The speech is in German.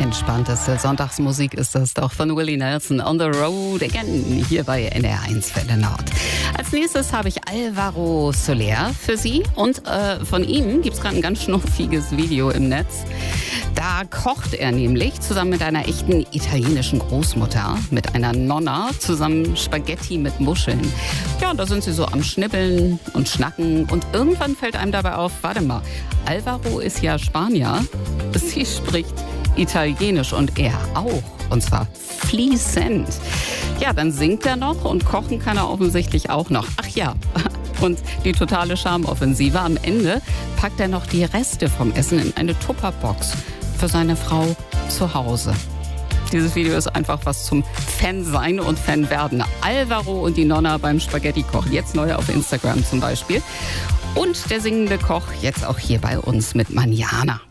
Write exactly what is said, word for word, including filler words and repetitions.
entspannteste Sonntagsmusik ist das doch von Willie Nelson. On the Road Again, hier bei N D R eins Welle Nord. Als nächstes habe ich Alvaro Soler für Sie. Und äh, von ihm gibt es gerade ein ganz schnuffiges Video im Netz. Da kocht er nämlich zusammen mit einer echten italienischen Großmutter, mit einer Nonna, zusammen Spaghetti mit Muscheln. Ja, da sind sie so am Schnibbeln und Schnacken. Und irgendwann fällt einem dabei auf, warte mal, Alvaro ist ja Spanier. Sie spricht Italienisch und er auch. Und zwar fließend. Ja, dann singt er noch und kochen kann er offensichtlich auch noch. Ach ja, und die totale Charmoffensive. Am Ende packt er noch die Reste vom Essen in eine Tupperbox für seine Frau zu Hause. Dieses Video ist einfach was zum Fan sein und Fan werden. Alvaro und die Nonna beim Spaghetti-Kochen. Jetzt neu auf Instagram zum Beispiel. Und der singende Koch jetzt auch hier bei uns mit Manjana.